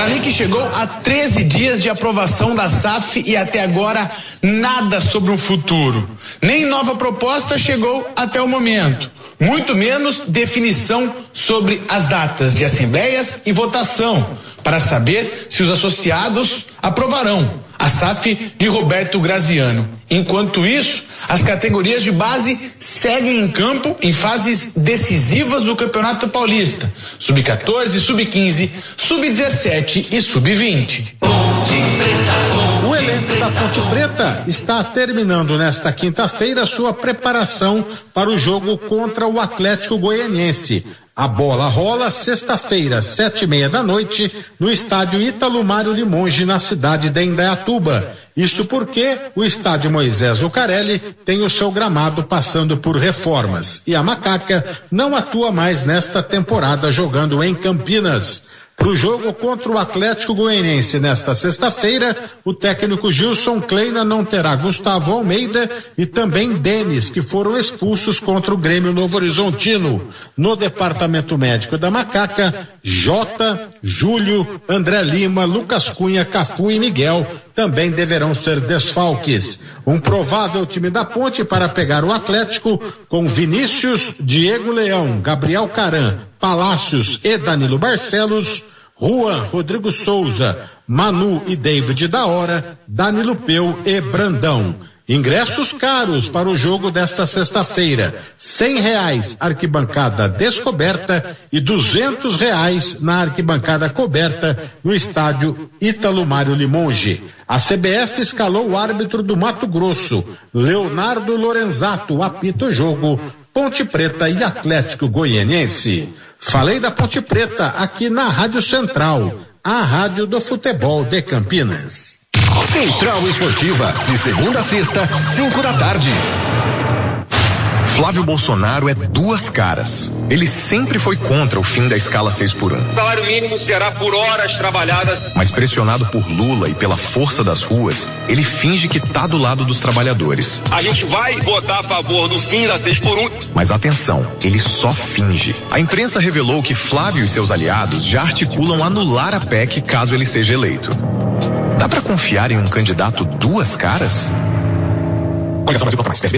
Para mim que chegou a 13 dias de aprovação da SAF e até agora nada sobre o futuro. Nem nova proposta chegou até o momento. Muito menos definição sobre as datas de assembleias e votação, para saber se os associados aprovarão a SAF de Roberto Graziano. Enquanto isso, as categorias de base seguem em campo em fases decisivas do Campeonato Paulista. Sub-14, Sub-15, Sub-17 e Sub-20. O elenco da Ponte Preta está terminando nesta quinta-feira sua preparação para o jogo contra o Atlético Goianiense. A bola rola sexta-feira, 7:30 da noite, no estádio Ítalo Mário Limonge, na cidade de Indaiatuba. Isto porque o estádio Moisés Lucarelli tem o seu gramado passando por reformas. E a Macaca não atua mais nesta temporada jogando em Campinas. Para o jogo contra o Atlético Goianiense nesta sexta-feira, o técnico Gilson Kleina não terá Gustavo Almeida e também Denis, que foram expulsos contra o Grêmio Novo Horizontino. No departamento médico da Macaca, Jota, Júlio, André Lima, Lucas Cunha, Cafu e Miguel também deverão ser desfalques. Um provável time da Ponte para pegar o Atlético com Vinícius, Diego Leão, Gabriel Caran, Palácios e Danilo Barcelos, Juan, Rodrigo Souza, Manu e David da Hora, Danilo Peu e Brandão. Ingressos caros para o jogo desta sexta-feira, R$100 arquibancada descoberta e R$200 na arquibancada coberta no estádio Ítalo Mário Limonge. A CBF escalou o árbitro do Mato Grosso, Leonardo Lorenzato, apita o jogo Ponte Preta e Atlético Goianiense. Falei da Ponte Preta aqui na Rádio Central, a rádio do futebol de Campinas. Central Esportiva, de segunda a sexta, 5 da tarde. Flávio Bolsonaro é duas caras. Ele sempre foi contra o fim da escala 6x1. O salário mínimo será por horas trabalhadas. Mas pressionado por Lula e pela força das ruas, ele finge que tá do lado dos trabalhadores. A gente vai votar a favor do fim da 6x1. Mas atenção, ele só finge. A imprensa revelou que Flávio e seus aliados já articulam anular a PEC caso ele seja eleito. Dá pra confiar em um candidato duas caras? Coligação Brasil Contra Mais,